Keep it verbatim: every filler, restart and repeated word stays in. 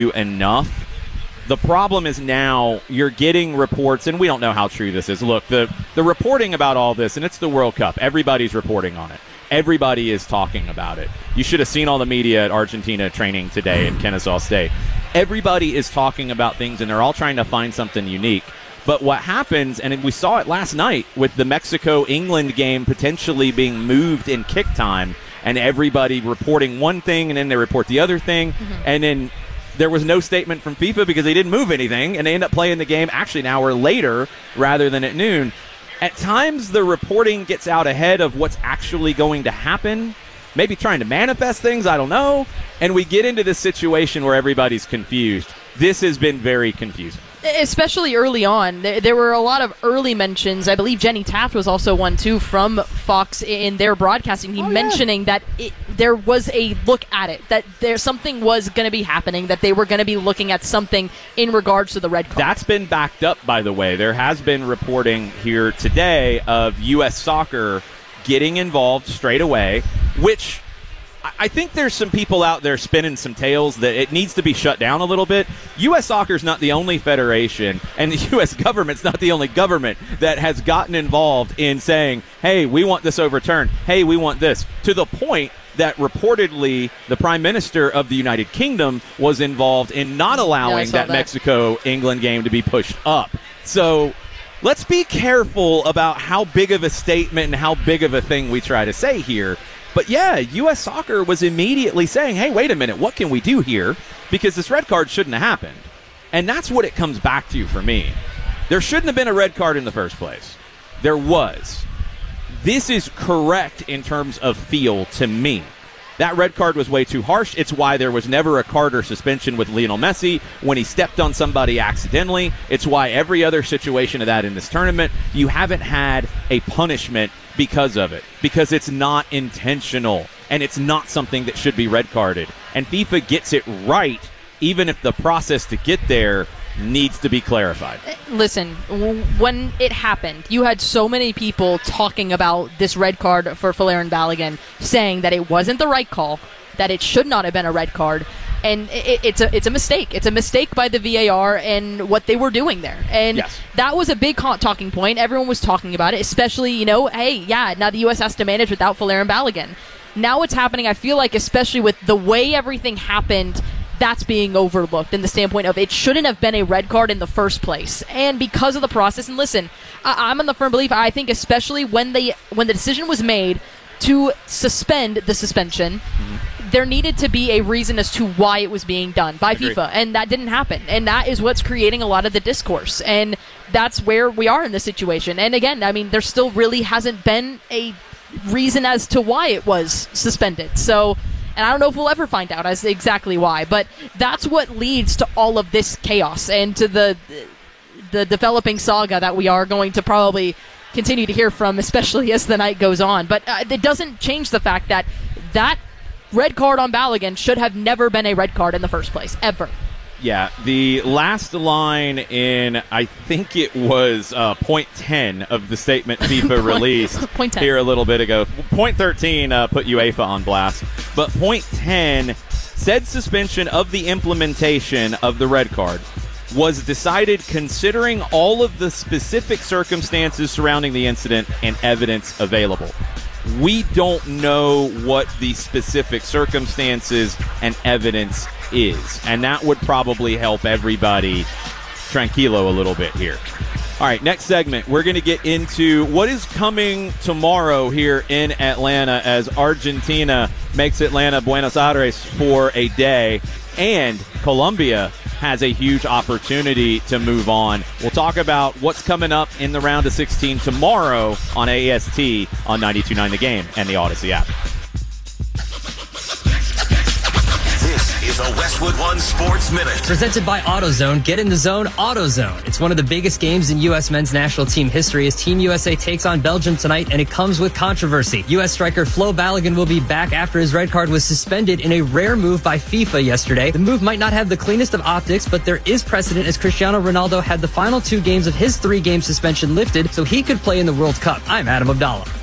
enough. The problem is now you're getting reports, and we don't know how true this is. Look, the, the reporting about all this, and it's the World Cup. Everybody's reporting on it. Everybody is talking about it. You should have seen all the media at Argentina training today in Kennesaw State. Everybody is talking about things, and they're all trying to find something unique. But what happens, and we saw it last night with the Mexico-England game potentially being moved in kick time, and everybody reporting one thing, and then they report the other thing, mm-hmm. and then there was no statement from FIFA because they didn't move anything, and they end up playing the game actually an hour later rather than at noon. At times, the reporting gets out ahead of what's actually going to happen, maybe trying to manifest things, I don't know, and we get into this situation where everybody's confused. This has been very confusing. Especially early on. There were a lot of early mentions. I believe Jenny Taft was also one, too, from Fox in their broadcasting. He oh, mentioning yeah. that it, there was a look at it, that there something was going to be happening, that they were going to be looking at something in regards to the red card. That's been backed up, by the way. There has been reporting here today of U S Soccer getting involved straight away, which I think there's some people out there spinning some tales that it needs to be shut down a little bit. U S Soccer is not the only federation, and the U S government's not the only government that has gotten involved in saying, hey, we want this overturned. Hey, we want this. To the point that reportedly the Prime Minister of the United Kingdom was involved in not allowing yeah, that, that Mexico-England game to be pushed up. So let's be careful about how big of a statement and how big of a thing we try to say here. But, yeah, U S Soccer was immediately saying, hey, wait a minute, what can we do here? Because this red card shouldn't have happened. And that's what it comes back to for me. There shouldn't have been a red card in the first place. There was. This is correct in terms of feel to me. That red card was way too harsh. It's why there was never a card or suspension with Lionel Messi when he stepped on somebody accidentally. It's why every other situation of that in this tournament, you haven't had a punishment because of it, because it's not intentional, and it's not something that should be red carded. And FIFA gets it right, even if the process to get there needs to be clarified. Listen, when it happened, you had so many people talking about this red card for Folarin Balogun, saying that it wasn't the right call, that it should not have been a red card, and it, it's a it's a mistake. It's a mistake by the V A R and what they were doing there. And yes. that was a big talking point. Everyone was talking about it, especially, you know, hey, yeah, now the U S has to manage without Folarin Balogun. Now what's happening, I feel like, especially with the way everything happened, that's being overlooked in the standpoint of it shouldn't have been a red card in the first place. And because of the process, and listen, I, I'm in the firm belief, I think especially when they when the decision was made to suspend the suspension, mm-hmm. there needed to be a reason as to why it was being done by Agreed. FIFA, and that didn't happen. And that is what's creating a lot of the discourse. And that's where we are in this situation. And again, I mean, there still really hasn't been a reason as to why it was suspended. So, and I don't know if we'll ever find out as exactly why, but that's what leads to all of this chaos and to the the developing saga that we are going to probably continue to hear from, especially as the night goes on. But uh, it doesn't change the fact that that red card on Balogun should have never been a red card in the first place, ever. Yeah, the last line in, I think it was uh, point ten of the statement FIFA released point ten. Here a little bit ago. Point thirteen uh, put UEFA on blast. But point ten said suspension of the implementation of the red card was decided considering all of the specific circumstances surrounding the incident and evidence available. We don't know what the specific circumstances and evidence is, and that would probably help everybody tranquilo a little bit here. All right, next segment, we're going to get into what is coming tomorrow here in Atlanta as Argentina makes Atlanta Buenos Aires for a day, and Colombia has a huge opportunity to move on. We'll talk about what's coming up in the round of sixteen tomorrow on A S T on ninety-two point nine The Game and the Odyssey app. This is a Westwood One Sports Minute. Presented by AutoZone. Get in the zone, AutoZone. It's one of the biggest games in U S men's national team history as Team U S A takes on Belgium tonight, and it comes with controversy. U S striker Flo Balogun will be back after his red card was suspended in a rare move by FIFA yesterday. The move might not have the cleanest of optics, but there is precedent as Cristiano Ronaldo had the final two games of his three-game suspension lifted so he could play in the World Cup. I'm Adam Abdallah.